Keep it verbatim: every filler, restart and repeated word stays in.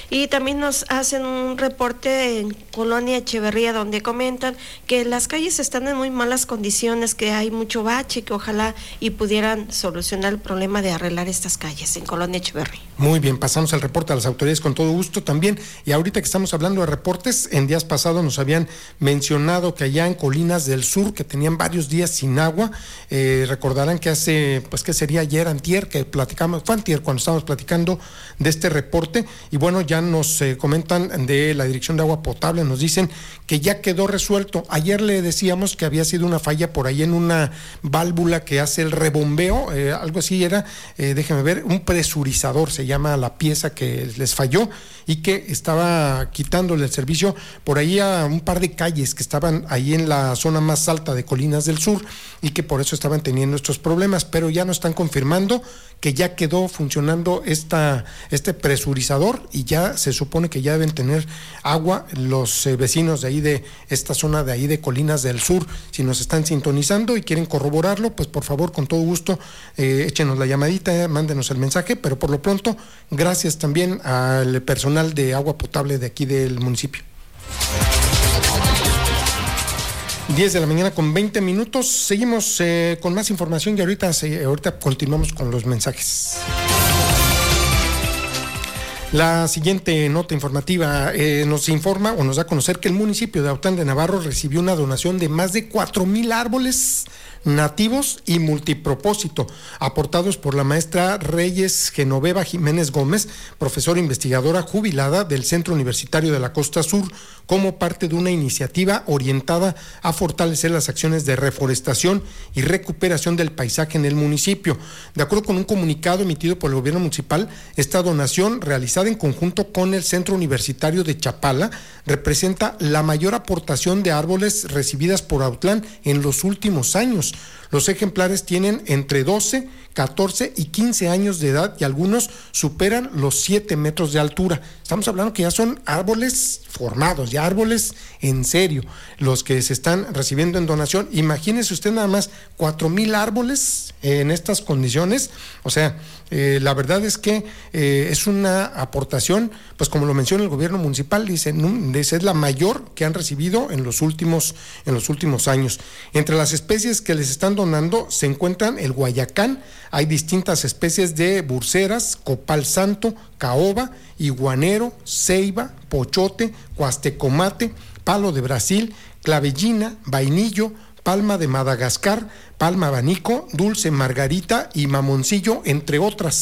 Y también nos hacen un reporte en Colonia Echeverría, donde comentan que las calles están en muy malas condiciones, que hay mucho bache, que ojalá y pudieran solucionar el problema de arreglar estas calles en Colonia Echeverría. Muy bien, pasamos al reporte a las autoridades con todo gusto también. Y ahorita que estamos hablando de reportes, en días pasados nos habían mencionado que allá en Colinas del Sur, que tenían varios días sin agua, eh, recordarán que hace, pues que sería ayer, antier, que platicamos, fue antier cuando estábamos platicando de este reporte, y bueno, ya nos eh, comentan de la Dirección de Agua Potable, nos dicen que ya quedó resuelto. Ayer le decíamos que había sido una falla por ahí en una válvula que hace el rebombeo, eh, algo así era, eh, déjeme ver, un presurizador se llama la pieza que les falló y que estaba quitándole el servicio por ahí a un par de calles que estaban ahí en la zona más alta de Colinas del Sur y que por eso estaban teniendo estos problemas, pero ya nos están confirmando que ya quedó funcionando esta, este presurizador y ya se supone que ya deben tener agua los eh, vecinos de ahí de esta zona de ahí de Colinas del Sur. Si nos están sintonizando y quieren corroborarlo, pues por favor, con todo gusto, eh, échenos la llamadita, eh, mándenos el mensaje, pero por lo pronto, gracias también al personal de agua potable de aquí del municipio. diez de la mañana con veinte minutos, seguimos eh, con más información y ahorita, se, ahorita continuamos con los mensajes. La siguiente nota informativa eh, nos informa o nos da a conocer que el municipio de Autlán de Navarro recibió una donación de más de cuatro mil árboles nativos y multipropósito, aportados por la maestra Reyes Genoveva Jiménez Gómez, profesora investigadora jubilada del Centro Universitario de la Costa Sur, como parte de una iniciativa orientada a fortalecer las acciones de reforestación y recuperación del paisaje en el municipio. De acuerdo con un comunicado emitido por el gobierno municipal, esta donación, realizada en conjunto con el Centro Universitario de Chapala, representa la mayor aportación de árboles recibidas por Autlán en los últimos años. Los ejemplares tienen entre doce, catorce y quince años de edad y algunos superan los siete metros de altura. Estamos hablando que ya son árboles formados, ya árboles en serio, los que se están recibiendo en donación. Imagínese usted nada más cuatro mil árboles en estas condiciones. O sea, eh, la verdad es que eh, es una aportación, pues como lo menciona el gobierno municipal, dice, dice es la mayor que han recibido en los últimos, en los últimos años. Entre las especies que les están donando se encuentran el guayacán, hay distintas especies de burceras, copal santo, caoba, iguanero, ceiba, pochote, cuastecomate, palo de Brasil, clavellina, vainillo, palma de Madagascar, palma abanico, dulce margarita y mamoncillo, entre otras.